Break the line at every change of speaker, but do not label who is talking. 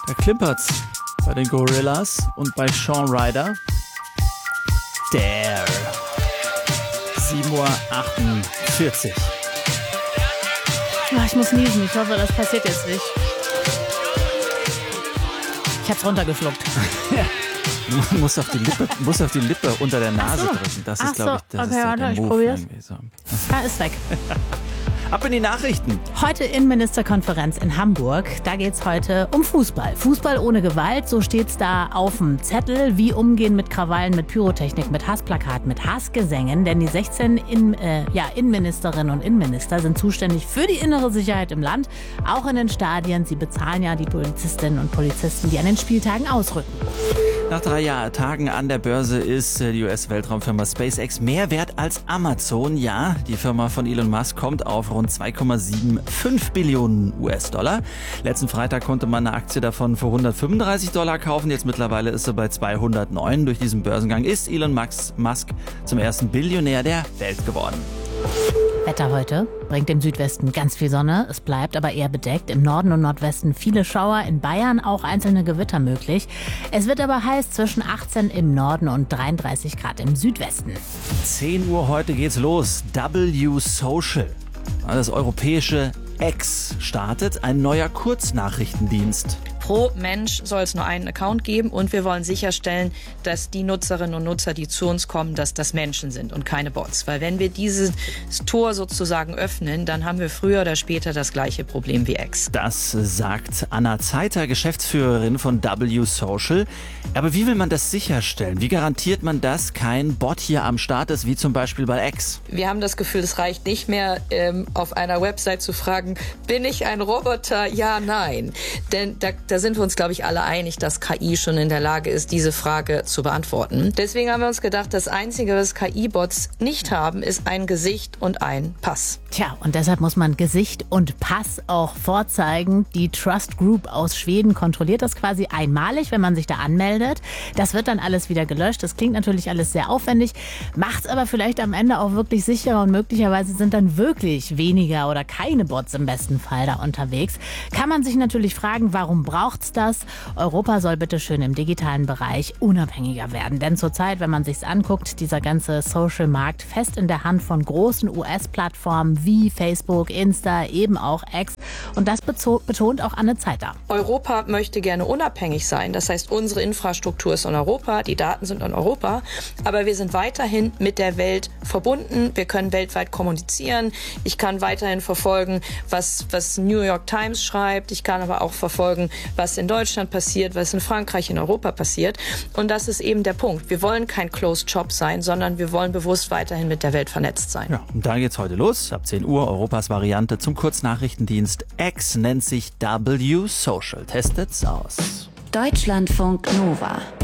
Da klimpert's bei den Gorillas und bei Shaun Ryder. Dare. 7:48 Uhr.
Ich muss niesen. Ich hoffe, das passiert jetzt nicht. Ich hab's runtergeschluckt.
Du musst auf die Lippe unter der Nase drücken. Das ist, glaube ich, das
okay,
ist
warte,
der
ich
Move.
probier's.
So.
Ist weg.
Ab in die Nachrichten.
Heute Innenministerkonferenz in Hamburg. Da geht's heute um Fußball. Fußball ohne Gewalt, so steht's da auf dem Zettel. Wie umgehen mit Krawallen, mit Pyrotechnik, mit Hassplakaten, mit Hassgesängen. Denn die 16 Innenministerinnen und Innenminister sind zuständig für die innere Sicherheit im Land. Auch in den Stadien. Sie bezahlen ja die Polizistinnen und Polizisten, die an den Spieltagen ausrücken.
Nach 3 Tagen an der Börse ist die US-Weltraumfirma SpaceX mehr wert als Amazon. Ja, die Firma von Elon Musk kommt auf rund 2,75 Billionen US-Dollar. Letzten Freitag konnte man eine Aktie davon für $135 kaufen. Jetzt mittlerweile ist sie bei 209. Durch diesen Börsengang ist Elon Musk zum ersten Billionär der Welt geworden.
Wetter heute bringt im Südwesten ganz viel Sonne. Es bleibt aber eher bedeckt. Im Norden und Nordwesten viele Schauer. In Bayern auch einzelne Gewitter möglich. Es wird aber heiß, zwischen 18 im Norden und 33 Grad im Südwesten.
10 Uhr heute geht's los. W Social. Das europäische X startet ein neuer Kurznachrichtendienst.
Pro Mensch soll es nur einen Account geben und wir wollen sicherstellen, dass die Nutzerinnen und Nutzer, die zu uns kommen, dass das Menschen sind und keine Bots. Weil wenn wir dieses Tor sozusagen öffnen, dann haben wir früher oder später das gleiche Problem wie X.
Das sagt Anna Zeiter, Geschäftsführerin von W Social. Aber wie will man das sicherstellen? Wie garantiert man, dass kein Bot hier am Start ist, wie zum Beispiel bei X?
Wir haben das Gefühl, es reicht nicht mehr, auf einer Website zu fragen, bin ich ein Roboter? Ja, nein. Denn da sind wir uns, glaube ich, alle einig, dass KI schon in der Lage ist, diese Frage zu beantworten. Deswegen haben wir uns gedacht, das Einzige, was KI-Bots nicht haben, ist ein Gesicht und ein Pass.
Tja, und deshalb muss man Gesicht und Pass auch vorzeigen. Die Trust Group aus Schweden kontrolliert das quasi einmalig, wenn man sich da anmeldet. Das wird dann alles wieder gelöscht. Das klingt natürlich alles sehr aufwendig, macht es aber vielleicht am Ende auch wirklich sicherer und möglicherweise sind dann wirklich weniger oder keine Bots im besten Fall da unterwegs. Kann man sich natürlich fragen, warum braucht's das? Europa soll bitte schön im digitalen Bereich unabhängiger werden. Denn zurzeit, wenn man sich's anguckt, dieser ganze Social-Markt fest in der Hand von großen US-Plattformen wie Facebook, Insta, eben auch X. Und das betont auch Anne Zeiter.
Europa möchte gerne unabhängig sein. Das heißt, unsere Infrastruktur ist in Europa, die Daten sind in Europa. Aber wir sind weiterhin mit der Welt verbunden. Wir können weltweit kommunizieren. Ich kann weiterhin verfolgen, was New York Times schreibt. Ich kann aber auch verfolgen, was in Deutschland passiert, was in Frankreich, in Europa passiert. Und das ist eben der Punkt. Wir wollen kein Closed Shop sein, sondern wir wollen bewusst weiterhin mit der Welt vernetzt sein.
Ja, und da geht's heute los. Ab 10 Uhr Europas Variante zum Kurznachrichtendienst X nennt sich W Social. Testet's aus.
Deutschlandfunk Nova.